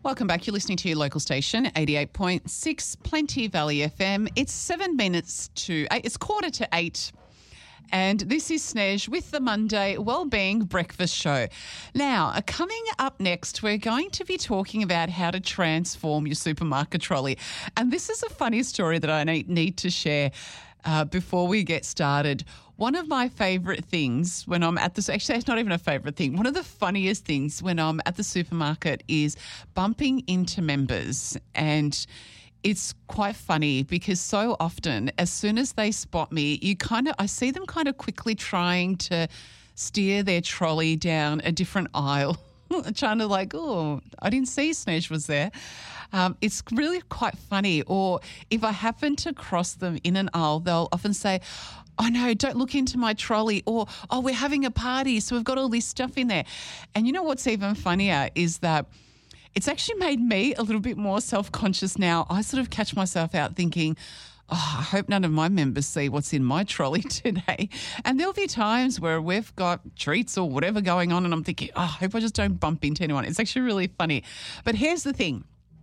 Welcome back. You're listening to your local station, 88.6 Plenty Valley FM. It's 7 minutes to 8. It's 7:45. And this is Snej with the Monday Wellbeing Breakfast Show. Now, coming up next, we're going to be talking about how to transform your supermarket trolley. And this is a funny story that I need to share before we get started. One of my favourite things when I'm at the... Actually, it's not even a favourite thing. One of the funniest things when I'm at the supermarket is bumping into members. And it's quite funny because so often, as soon as they spot me, I see them kind of quickly trying to steer their trolley down a different aisle, trying to I didn't see Snej was there. It's really quite funny. Or if I happen to cross them in an aisle, they'll often say, "Oh, no, don't look into my trolley," or, "Oh, we're having a party, so we've got all this stuff in there." And you know what's even funnier is that it's actually made me a little bit more self-conscious now. I sort of catch myself out thinking, "Oh, I hope none of my members see what's in my trolley today." And there'll be times where we've got treats or whatever going on and I'm thinking, "Oh, I hope I just don't bump into anyone." It's actually really funny. But here's the thing.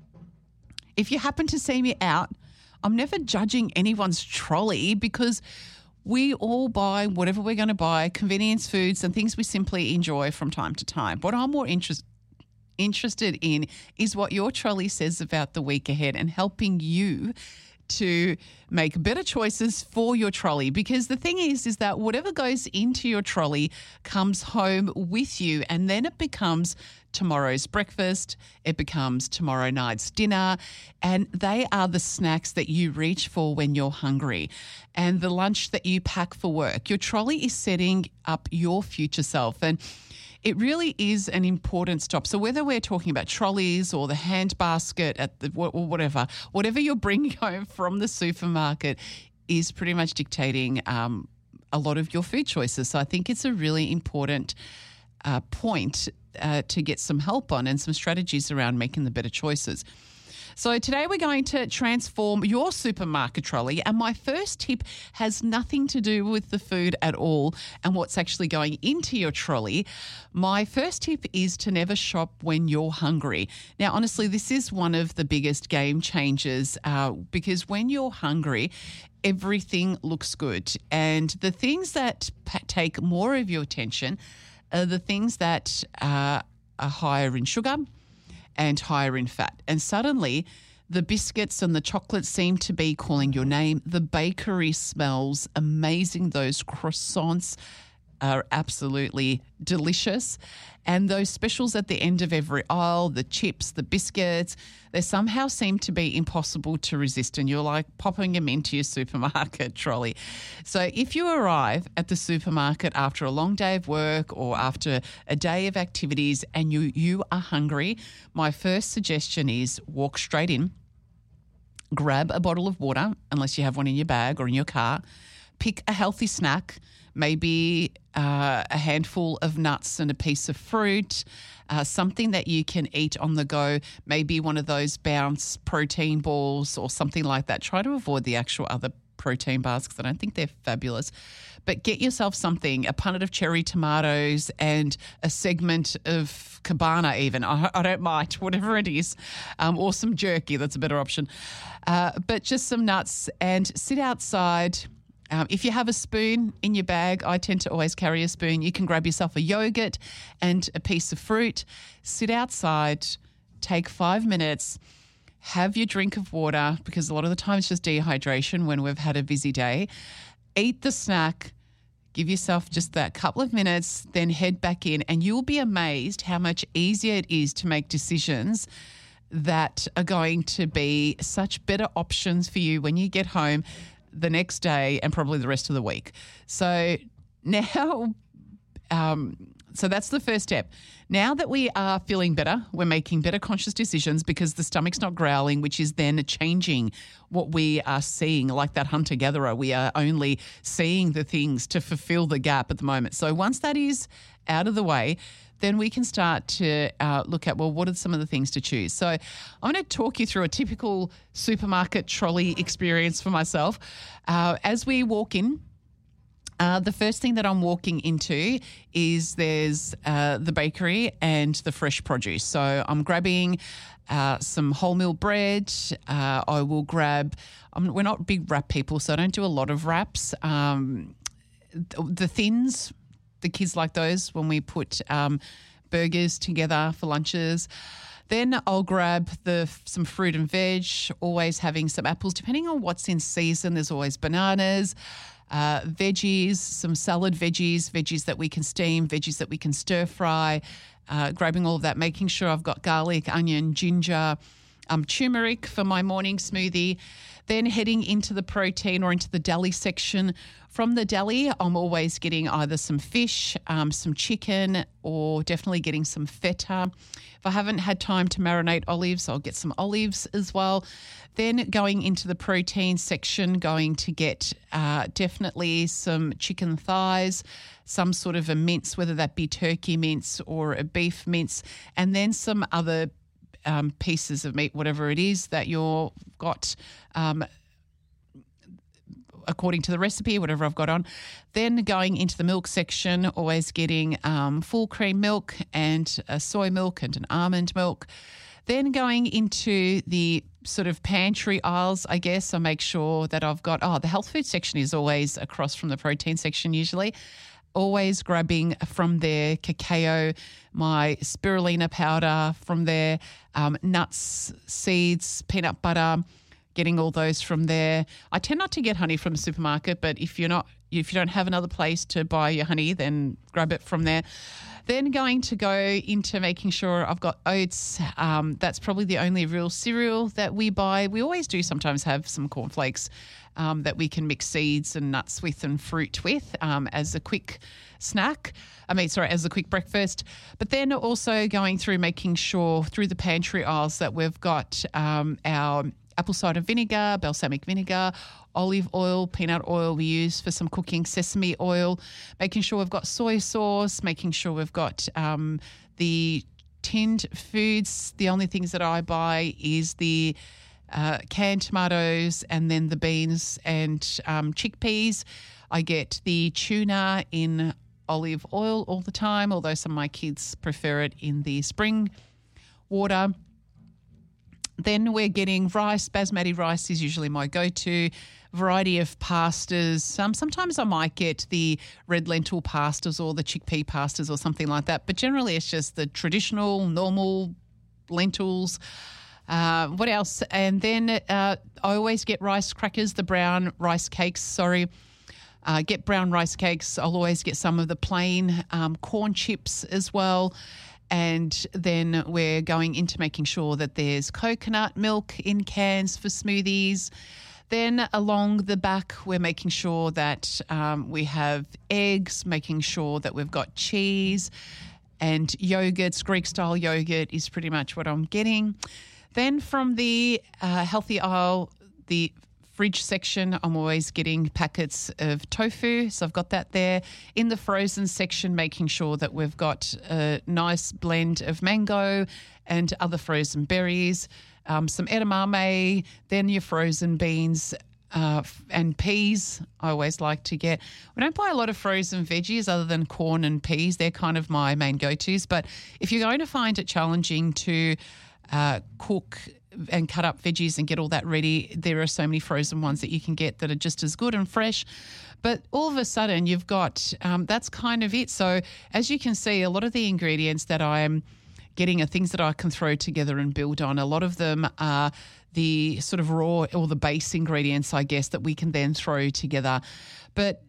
If you happen to see me out, I'm never judging anyone's trolley because we all buy whatever we're going to buy, convenience foods and things we simply enjoy from time to time. What I'm more interested in is what your trolley says about the week ahead and helping you to make better choices for your trolley, because the thing is that whatever goes into your trolley comes home with you, and then it becomes tomorrow's breakfast, it becomes tomorrow night's dinner, and they are the snacks that you reach for when you're hungry and the lunch that you pack for work. Your trolley is setting up your future self, and it really is an important stop. So whether we're talking about trolleys or the hand basket or whatever you're bringing home from the supermarket is pretty much dictating a lot of your food choices. So I think it's a really important point to get some help on and some strategies around making the better choices. So today we're going to transform your supermarket trolley, and my first tip has nothing to do with the food at all and what's actually going into your trolley. My first tip is to never shop when you're hungry. Now, honestly, this is one of the biggest game changers because when you're hungry, everything looks good, and the things that take more of your attention are the things that are higher in sugar and higher in fat. And suddenly the biscuits and the chocolates seem to be calling your name. The bakery smells amazing. Those croissants are absolutely delicious. And those specials at the end of every aisle, the chips, the biscuits, they somehow seem to be impossible to resist, and you're like popping them into your supermarket trolley. So if you arrive at the supermarket after a long day of work or after a day of activities and you are hungry, my first suggestion is walk straight in, grab a bottle of water, unless you have one in your bag or in your car, pick a healthy snack, maybe a handful of nuts and a piece of fruit, something that you can eat on the go, maybe one of those Bounce protein balls or something like that. Try to avoid the actual other protein bars because I don't think they're fabulous. But get yourself something, a punnet of cherry tomatoes and a segment of cabana even. I don't mind, whatever it is, or some jerky, that's a better option. But just some nuts, and sit outside. If you have a spoon in your bag, I tend to always carry a spoon. You can grab yourself a yogurt and a piece of fruit, sit outside, take 5 minutes, have your drink of water, because a lot of the time it's just dehydration when we've had a busy day. Eat the snack, give yourself just that couple of minutes, then head back in, and you'll be amazed how much easier it is to make decisions that are going to be such better options for you when you get home the next day and probably the rest of the week. So now, so that's the first step. Now that we are feeling better, we're making better conscious decisions because the stomach's not growling, which is then changing what we are seeing. Like that hunter-gatherer, we are only seeing the things to fulfill the gap at the moment. So once that is out of the way, then we can start to look at, well, what are some of the things to choose? So I'm going to talk you through a typical supermarket trolley experience for myself. As we walk in, The first thing that I'm walking into is there's the bakery and the fresh produce. So I'm grabbing some wholemeal bread. I will grab, we're not big wrap people, so I don't do a lot of wraps. The thins, the kids like those when we put burgers together for lunches. Then I'll grab some fruit and veg, always having some apples, depending on what's in season. There's always bananas, veggies, some salad veggies that we can steam, veggies that we can stir fry, grabbing all of that, making sure I've got garlic, onion, ginger, turmeric for my morning smoothie. Then heading into the protein or into the deli section. From the deli, I'm always getting either some fish, some chicken, or definitely getting some feta. If I haven't had time to marinate olives, I'll get some olives as well. Then going into the protein section, going to get definitely some chicken thighs, some sort of a mince, whether that be turkey mince or a beef mince, and then some other pieces of meat, whatever it is that you've got according to the recipe, whatever I've got on. Then going into the milk section, always getting full cream milk and a soy milk and an almond milk. Then going into the sort of pantry aisles, I guess, I make sure that I've got, the health food section is always across from the protein section usually. Always grabbing from there cacao, my spirulina powder from there, nuts, seeds, peanut butter, getting all those from there. I tend not to get honey from the supermarket, but if you don't have another place to buy your honey, then grab it from there. Then going to go into making sure I've got oats. That's probably the only real cereal that we buy. We always do sometimes have some cornflakes that we can mix seeds and nuts with and fruit with as a quick snack. As a quick breakfast. But then also going through making sure through the pantry aisles that we've got our apple cider vinegar, balsamic vinegar, olive oil, peanut oil we use for some cooking, sesame oil, making sure we've got soy sauce, making sure we've got the tinned foods. The only things that I buy is the canned tomatoes and then the beans and chickpeas. I get the tuna in olive oil all the time, although some of my kids prefer it in the spring water. Then we're getting rice. Basmati rice is usually my go-to. Variety of pastas. Sometimes I might get the red lentil pastas or the chickpea pastas or something like that. But generally it's just the traditional, normal lentils. What else? And then I always get rice crackers, the brown rice cakes, get brown rice cakes. I'll always get some of the plain corn chips as well. And then we're going into making sure that there's coconut milk in cans for smoothies. Then along the back, we're making sure that we have eggs, making sure that we've got cheese and yogurts. Greek-style yogurt is pretty much what I'm getting. Then from the healthy aisle, the fridge section, I'm always getting packets of tofu, so I've got that there. In the frozen section, making sure that we've got a nice blend of mango and other frozen berries, some edamame, then your frozen beans and peas. I always like to get. We don't buy a lot of frozen veggies other than corn and peas. They're kind of my main go-tos. But if you're going to find it challenging to cook and cut up veggies and get all that ready, there are so many frozen ones that you can get that are just as good and fresh. But all of a sudden you've got, that's kind of it. So as you can see, a lot of the ingredients that I'm getting are things that I can throw together and build on. A lot of them are the sort of raw or the base ingredients, I guess, that we can then throw together. But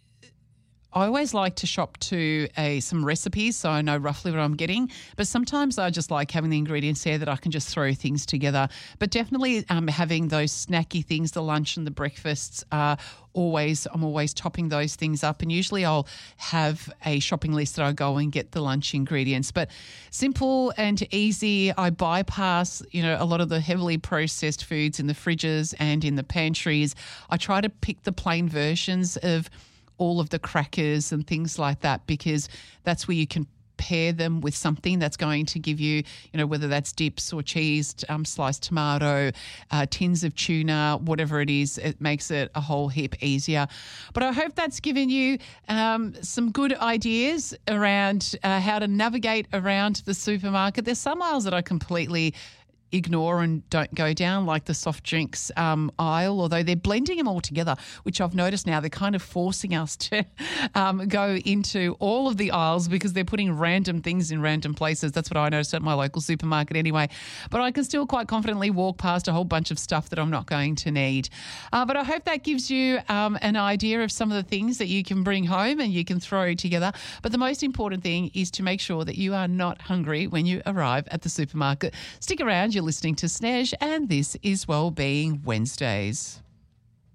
I always like to shop to some recipes so I know roughly what I'm getting, but sometimes I just like having the ingredients there that I can just throw things together. But definitely having those snacky things, the lunch and the breakfasts, I'm always topping those things up, and usually I'll have a shopping list that I go and get the lunch ingredients. But simple and easy, I bypass, a lot of the heavily processed foods in the fridges and in the pantries. I try to pick the plain versions of all of the crackers and things like that, because that's where you can pair them with something that's going to give you, whether that's dips or cheese, sliced tomato, tins of tuna, whatever it is, it makes it a whole heap easier. But I hope that's given you some good ideas around how to navigate around the supermarket. There's some aisles that I completely ignore and don't go down, like the soft drinks aisle, although they're blending them all together, which I've noticed now they're kind of forcing us to go into all of the aisles because they're putting random things in random places. That's what I noticed at my local supermarket anyway. But I can still quite confidently walk past a whole bunch of stuff that I'm not going to need. But I hope that gives you an idea of some of the things that you can bring home and you can throw together. But the most important thing is to make sure that you are not hungry when you arrive at the supermarket. Stick around. You're listening to Snez, and this is Wellbeing Wednesdays.